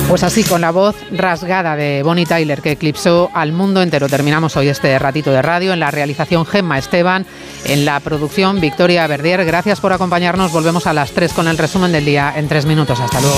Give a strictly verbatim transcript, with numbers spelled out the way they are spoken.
Pues así, con la voz rasgada de Bonnie Tyler, que eclipsó al mundo entero, terminamos hoy este ratito de radio. En la realización, Gemma Esteban, en la producción, Victoria Verdier. Gracias por acompañarnos. Volvemos a las tres con el resumen del día en tres minutos. Hasta luego.